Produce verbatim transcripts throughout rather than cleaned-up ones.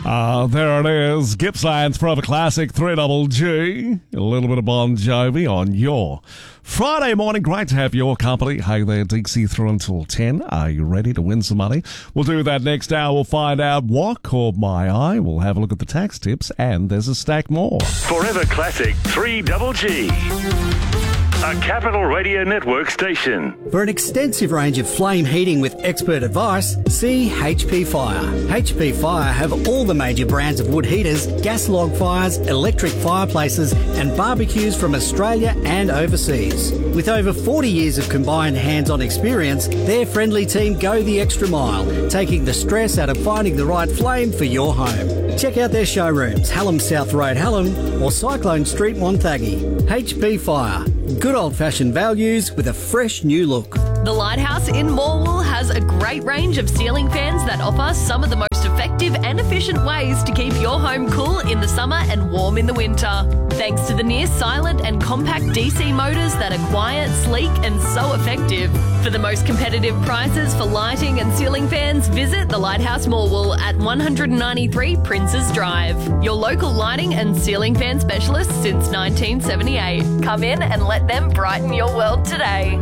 Uh, there it is. Gippsland's Forever Classic, three double G. A little bit of Bon Jovi on your Friday morning. Great to have your company. Hey there, Dixie, through until ten. Are you ready to win some money? We'll do that next hour. We'll find out what caught my eye. We'll have a look at the tax tips, and there's a stack more. Forever Classic, three double G. A Capital Radio Network station. For an extensive range of flame heating with expert advice, see H P Fire. H P Fire have all the major brands of wood heaters, gas log fires, electric fireplaces and barbecues from Australia and overseas. With over forty years of combined hands-on experience, their friendly team go the extra mile, taking the stress out of finding the right flame for your home. Check out their showrooms, Hallam South Road, Hallam, or Cyclone Street, Wonthaggi. H P Fire. Good old-fashioned values with a fresh new look. The Lighthouse in Morwell has a great range of ceiling fans that offer some of the most effective and efficient ways to keep your home cool in the summer and warm in the winter. Thanks to the near-silent and compact D C motors that are quiet, sleek and so effective. For the most competitive prices for lighting and ceiling fans, visit the Lighthouse Morwell at one ninety-three Princes Drive. Your local lighting and ceiling fan specialist since nineteen seventy-eight. Come in and let them brighten your world today.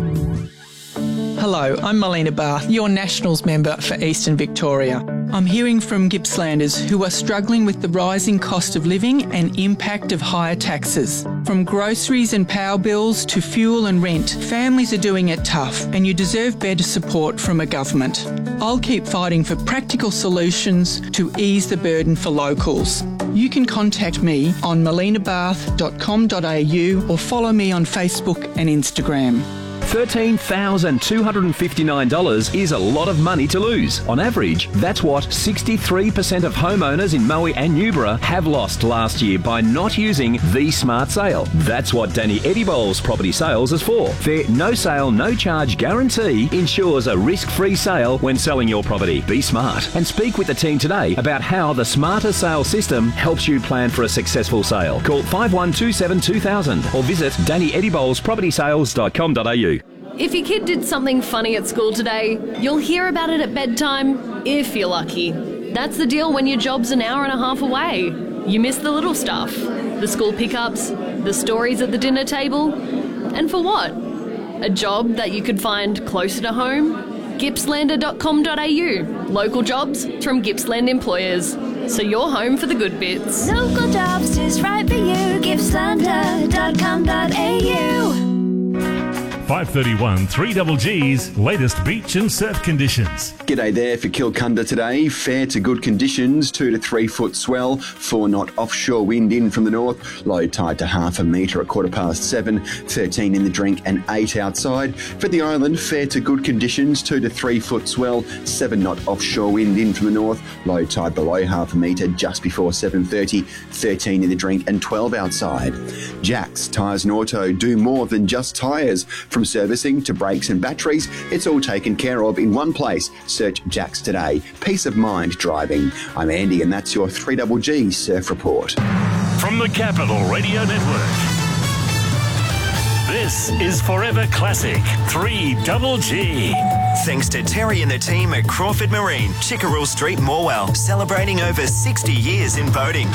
Hello, I'm Melina Barth, your Nationals member for Eastern Victoria. I'm hearing from Gippslanders who are struggling with the rising cost of living and impact of higher taxes. From groceries and power bills to fuel and rent, families are doing it tough and you deserve better support from a government. I'll keep fighting for practical solutions to ease the burden for locals. You can contact me on melina barth dot com dot a u or follow me on Facebook and Instagram. thirteen thousand two hundred fifty-nine dollars is a lot of money to lose. On average, that's what sixty-three percent of homeowners in Moe and Newborough have lost last year by not using the Smart Sale. That's what Danny Edibol's Property Sales is for. Their no sale, no charge guarantee ensures a risk-free sale when selling your property. Be smart and speak with the team today about how the Smarter Sale system helps you plan for a successful sale. Call five one two seven two thousand or visit danny edibols property sales dot com dot a u. If your kid did something funny at school today, you'll hear about it at bedtime, if you're lucky. That's the deal when your job's an hour and a half away. You miss the little stuff, the school pickups, the stories at the dinner table. And for what? A job that you could find closer to home? gippslander dot com dot a u. Local jobs from Gippsland employers. So you're home for the good bits. Local jobs is right for you. gippslander dot com dot a u. five thirty-one, three double G's latest beach and surf conditions. G'day there for Kilcunda today. Fair to good conditions, two to three foot swell, four knot offshore wind in from the north, low tide to half a metre at quarter past seven, thirteen in the drink and eight outside. For the island, fair to good conditions, two to three foot swell, seven knot offshore wind in from the north, low tide below half a metre just before seven thirty, thirteen in the drink and twelve outside. Jacks Tyres and Auto do more than just tyres. From servicing to brakes and batteries, it's all taken care of in one place. Search Jacks today. Peace of mind driving. I'm Andy and that's your three double G Surf Report. From the Capital Radio Network, this is Forever Classic, three double G. Thanks to Terry and the team at Crawford Marine, Chickerell Street, Morwell, celebrating over sixty years in boating.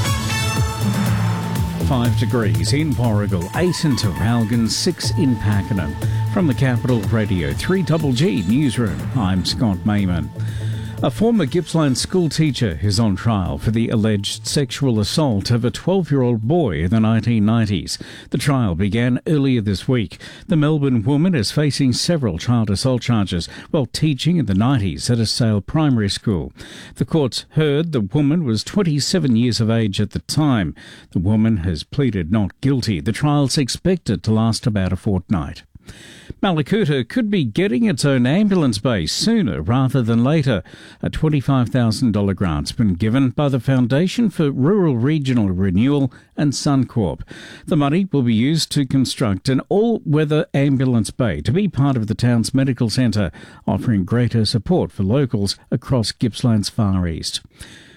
Five degrees in Warragul, eight in Terralgan, six in Pakenham. From the Capital Radio three double G Newsroom, I'm Scott Mayman. A former Gippsland school teacher is on trial for the alleged sexual assault of a twelve-year-old boy in the nineteen nineties. The trial began earlier this week. The Melbourne woman is facing several child assault charges while teaching in the nineties at a Sale primary school. The courts heard the woman was twenty-seven years of age at the time. The woman has pleaded not guilty. The trial's expected to last about a fortnight. Mallacoota could be getting its own ambulance base sooner rather than later. A twenty-five thousand dollars grant's been given by the Foundation for Rural Regional Renewal and Suncorp. The money will be used to construct an all-weather ambulance bay to be part of the town's medical centre, offering greater support for locals across Gippsland's Far East.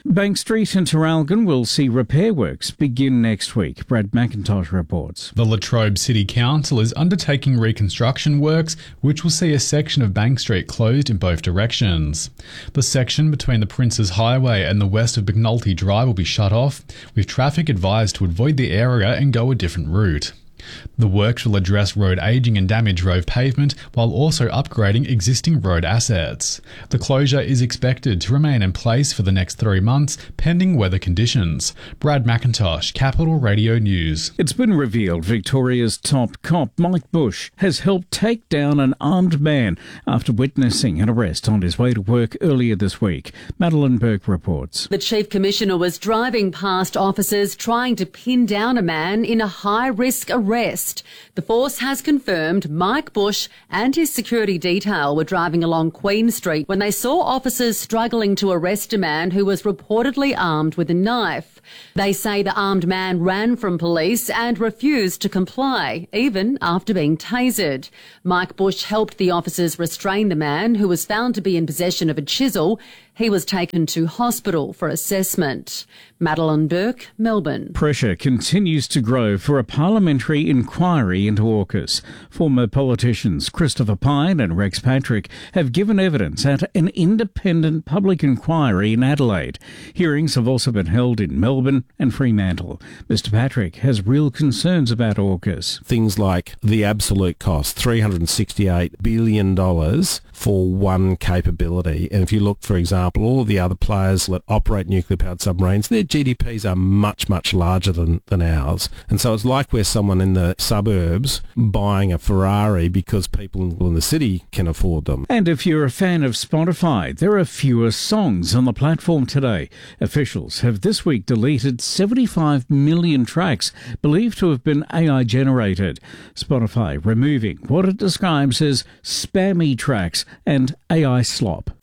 Bank Street in Traralgon will see repair works begin next week. Brad McIntosh reports. The Latrobe City Council is undertaking reconstruction works, which will see a section of Bank Street closed in both directions. The section between the Princes Highway and the west of McNulty Drive will be shut off, with traffic advised to avoid the area and go a different route. The works will address road ageing and damaged road pavement while also upgrading existing road assets. The closure is expected to remain in place for the next three months, pending weather conditions. Brad McIntosh, Capital Radio News. It's been revealed Victoria's top cop, Mike Bush, has helped take down an armed man after witnessing an arrest on his way to work earlier this week. Madeline Burke reports. The Chief Commissioner was driving past officers trying to pin down a man in a high-risk arrest. The force has confirmed Mike Bush and his security detail were driving along Queen Street when they saw officers struggling to arrest a man who was reportedly armed with a knife. They say the armed man ran from police and refused to comply, even after being tasered. Mike Bush helped the officers restrain the man, who was found to be in possession of a chisel. He was taken to hospital for assessment. Madeline Burke, Melbourne. Pressure continues to grow for a parliamentary inquiry into AUKUS. Former politicians Christopher Pyne and Rex Patrick have given evidence at an independent public inquiry in Adelaide. Hearings have also been held in Melbourne and Fremantle. Mister Patrick has real concerns about AUKUS. Things like the absolute cost, three hundred sixty-eight billion dollars for one capability. And if you look, for example, all of the other players that operate nuclear-powered submarines, their G D Ps are much, much larger than, than ours. And so it's like we're someone in the suburbs buying a Ferrari because people in the city can afford them. And if you're a fan of Spotify, there are fewer songs on the platform today. Officials have this week deleted seventy-five million tracks believed to have been A I generated. Spotify removing what it describes as spammy tracks and A I slop.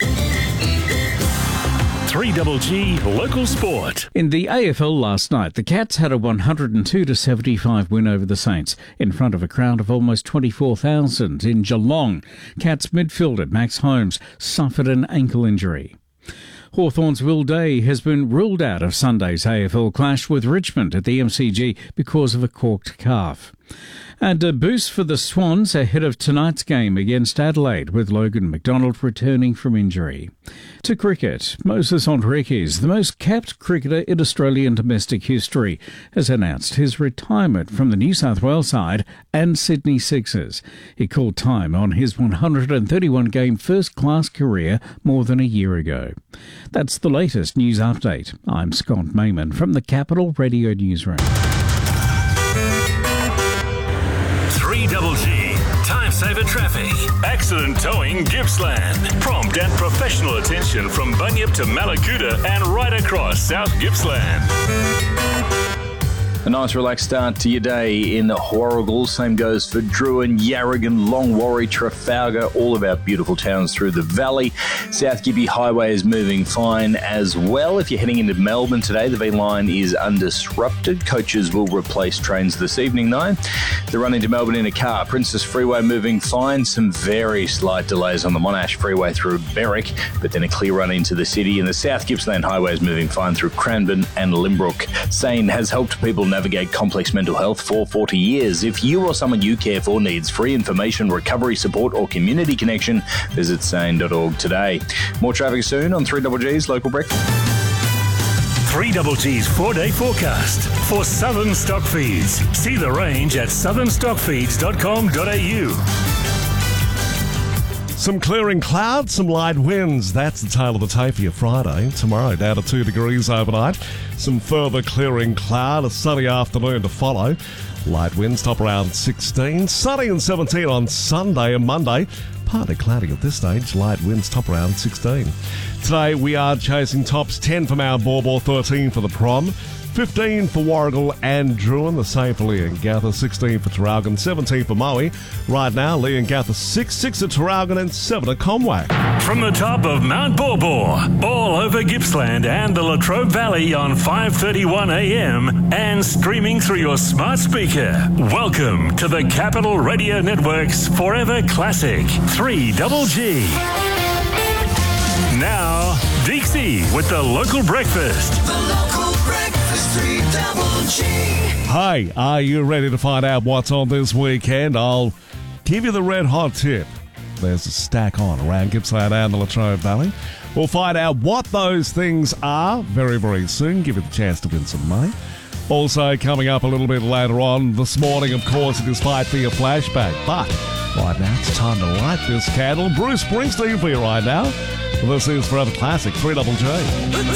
three Double G Local Sport. In the A F L last night, the Cats had a one hundred two to seventy-five win over the Saints in front of a crowd of almost twenty-four thousand in Geelong. Cats midfielder Max Holmes suffered an ankle injury. Hawthorn's Will Day has been ruled out of Sunday's A F L clash with Richmond at the M C G because of a corked calf. And a boost for the Swans ahead of tonight's game against Adelaide, with Logan McDonald returning from injury. To cricket, Moses Enriquez, the most capped cricketer in Australian domestic history, has announced his retirement from the New South Wales side and Sydney Sixers. He called time on his one hundred thirty-one game first-class career more than a year ago. That's the latest news update. I'm Scott Mayman from the Capital Radio Newsroom. three Double G, Time Saver Traffic. Accident Towing Gippsland. Prompt and professional attention from Bunyip to Malakuta and right across South Gippsland. A nice relaxed start to your day in Warragul. Same goes for Druin, Yarragon, Longwarry, Trafalgar, all of our beautiful towns through the valley. South Gippy Highway is moving fine as well. If you're heading into Melbourne today, the V line is undisrupted. Coaches will replace trains this evening though. The run into Melbourne in a car. Princess Freeway moving fine. Some very slight delays on the Monash Freeway through Berwick, but then a clear run into the city. And the South Gippsland Highway is moving fine through Cranbourne and Limbrook. Sane has helped people navigate complex mental health for forty years. If you or someone you care for needs free information, recovery support or community connection, visit sane dot org today. More traffic soon on three Double G's Local Breakfast. three Double G's four-day forecast for Southern Stock Feeds. See the range at southern stock feeds dot com dot a u. Some clearing clouds, some light winds. That's the tale of the tape for your Friday. Tomorrow, down to two degrees overnight. Some further clearing cloud, a sunny afternoon to follow. Light winds top around sixteen. Sunny and seventeen on Sunday and Monday. Partly cloudy at this stage. Light winds top around sixteen. Today, we are chasing tops. ten for Mount Borbor, thirteen for the Prom. fifteen for Warragul and Druin, the same for Leongatha, sixteen for Traralgon, seventeen for Moe. Right now, Leongatha six, six at Traralgon and seven at Comway. From the top of Mount Borbor, all over Gippsland and the Latrobe Valley on five thirty-one a m and streaming through your smart speaker. Welcome to the Capital Radio Network's Forever Classic, three Double G. Now, Dixie with the local breakfast. The local breakfast, three double G. Hey, are you ready to find out what's on this weekend? I'll give you the red hot tip. There's a stack on around Gippsland and the Latrobe Valley. We'll find out what those things are very, very soon. Give you the chance to win some money. Also, coming up a little bit later on this morning, of course, it is Fight for Your Flashback. But right now, it's time to light this candle. Bruce Springsteen for you right now. This is Forever Classic, three double J.